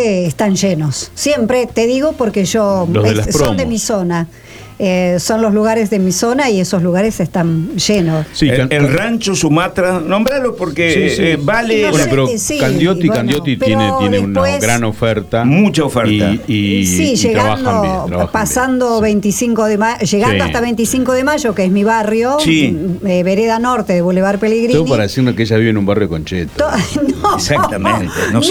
siempre están llenos. Siempre, te digo, porque son de mi zona. Son los lugares de mi zona y esos lugares están llenos. Sí, el rancho Sumatra, nómbralo porque vale. Bueno, pero Candioti tiene una gran oferta. Mucha oferta. Y llegando, trabajan bien. Pasando 25 de mayo, llegando hasta 25 de mayo, que es mi barrio, vereda norte de Boulevard Pellegrini. Todo para decirnos que ella vive en un barrio con cheto. No, exactamente. Nos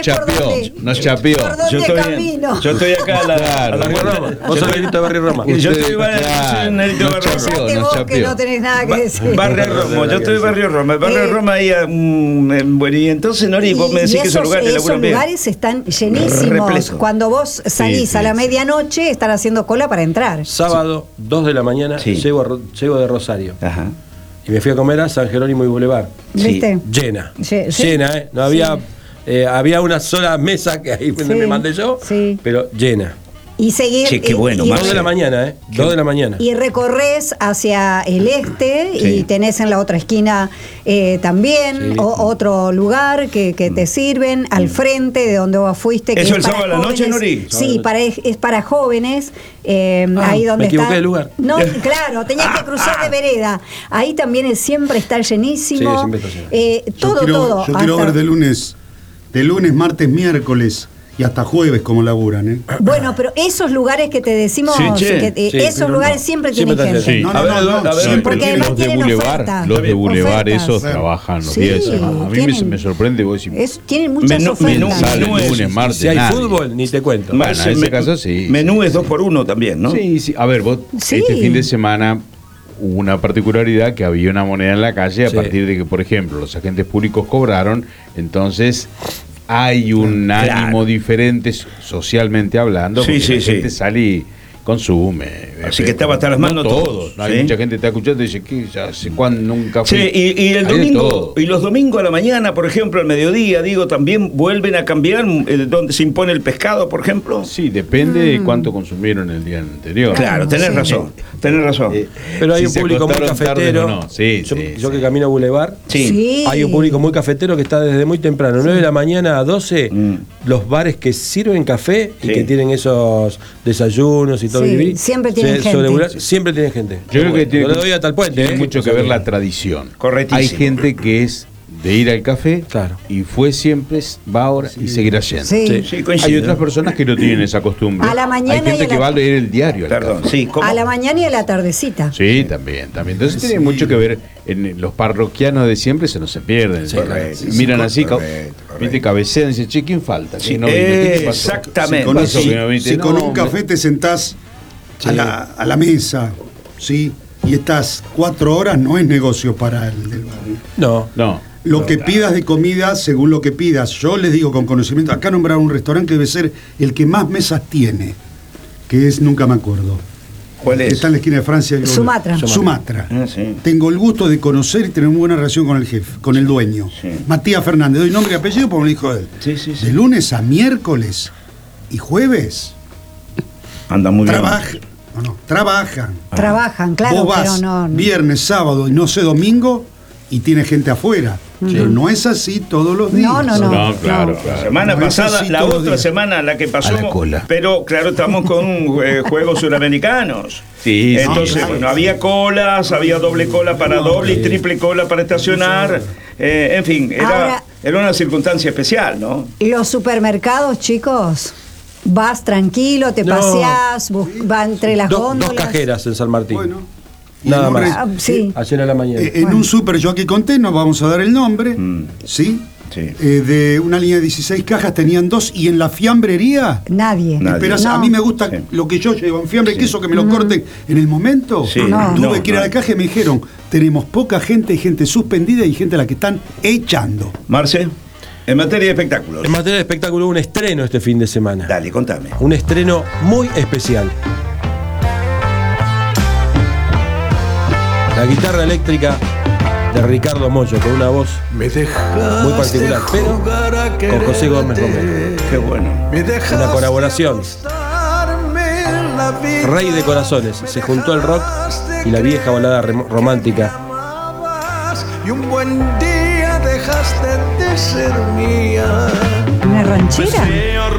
chapeó. Yo estoy acá a la Barrio Roma. Vos sos el de Barrio Roma. Yo estoy en el Barrio Roma. Que no tenés nada que decir. Barrio Roma, yo estoy en Barrio Roma. Barrio Roma ahí, bueno, y entonces, Nori, vos me decís que esos lugares están llenísimos. Cuando vos salís a la medianoche, están haciendo cola para entrar. Sábado, 2 de la mañana, llego de Rosario. Ajá. Y me fui a comer a San Jerónimo y Boulevard. ¿Viste? Llena. Llena, ¿eh? No había... había una sola mesa que ahí me mandé yo, pero llena. Y seguir. Qué bueno, 2 de la mañana, 2 de la mañana. Y recorres hacia el este y tenés en la otra esquina también otro lugar que te sirven al frente de donde vos fuiste. ¿Eso el sábado a la noche, Nori? Sí, es para jóvenes. Ahí donde me equivoqué de lugar. No, claro, tenías que cruzar de vereda. Ahí también siempre está llenísimo. Sí, siempre está lleno. Todo. Yo quiero ver de lunes, martes, miércoles y hasta jueves como laburan, ¿eh? Bueno, pero esos lugares que te decimos, esos lugares siempre tienen gente. Sí. No, porque además tienen oferta. Los de Boulevard, esos trabajan los días de semana. A mí me sorprende. Tienen muchas ofertas. Sale lunes, martes. Si hay fútbol, ni te cuento. Bueno, en ese caso sí. Menú es 2x1 también, ¿no? Sí. A ver, vos este fin de semana hubo una particularidad que había una moneda en la calle a partir de que, por ejemplo, los agentes públicos cobraron, entonces hay un ánimo diferente socialmente hablando, porque la gente sale y consume. Así que estaba hasta las manos todos. Hay mucha gente que está escuchando y dice que ya hace cuándo nunca fui. Sí, y el domingo, y los domingos a la mañana, por ejemplo, al mediodía, también vuelven a cambiar donde se impone el pescado, por ejemplo. Sí, depende de cuánto consumieron el día anterior. Claro, tenés razón. Pero hay un público muy cafetero. Yo que camino a Boulevard, hay un público muy cafetero que está desde muy temprano, 9 de la mañana a 12, los bares que sirven café y que tienen esos desayunos y todo. Siempre tienen gente. Siempre tienen gente. Yo creo que le doy hasta el puente. Tiene mucho que ver la tradición. Correctísimo. Hay gente que es de ir al café y fue siempre, va ahora y seguirá yendo. Hay otras personas que no tienen esa costumbre. A la mañana hay gente que va a leer el diario. A la mañana y a la tardecita. Sí, también. Entonces tiene mucho que ver. En los parroquianos de siempre se pierden. Miran así, viste, cabecean y dicen, che, ¿quién falta? Exactamente. Si con un café te sentás a la mesa, ¿sí? Y estás 4 horas, no es negocio para el del bar. No. Lo que pidas de comida, según lo que pidas, yo les digo con conocimiento, acá nombraron un restaurante que debe ser el que más mesas tiene, que es, nunca me acuerdo. ¿Cuál es? Está en la esquina de Francia. Sumatra. Tengo el gusto de conocer y tener muy buena relación con el jefe, con el dueño. Matías Fernández, doy nombre y apellido porque me lo dijo él. De lunes a miércoles y jueves. Anda muy bien. Trabajan. Trabajan, claro. Vos vas viernes, sábado y no sé, domingo y tiene gente afuera. Pero no es así todos los días. No, claro. La semana pasada, la otra semana, la que pasó. Pero claro, estamos con juegos suramericanos. Entonces, había colas, había doble cola para doble y triple cola para estacionar. En fin, era una circunstancia especial, ¿no? Los supermercados, chicos. Vas tranquilo, te paseás, va entre las góndolas. 2 cajeras en San Martín. Bueno, nada más. Ayer a la mañana. En un súper, yo aquí conté, no vamos a dar el nombre, ¿sí? De una línea de 16 cajas tenían 2 y en la fiambrería nadie. A mí me gusta lo que yo llevo en fiambre, queso que me lo corten en el momento. Tuve que ir a la caja y me dijeron, tenemos poca gente, hay gente suspendida y gente a la que están echando. Marce, en materia de espectáculos. En materia de espectáculo, un estreno este fin de semana. Dale, contame. Un estreno muy especial. La guitarra eléctrica de Ricardo Mollo, con una voz muy particular, pero con José Gómez Romero. Qué bueno. Una colaboración. Rey de corazones. Se juntó el rock y la vieja balada romántica. Y un buen día dejaste de ser mía. ¿Una ranchera?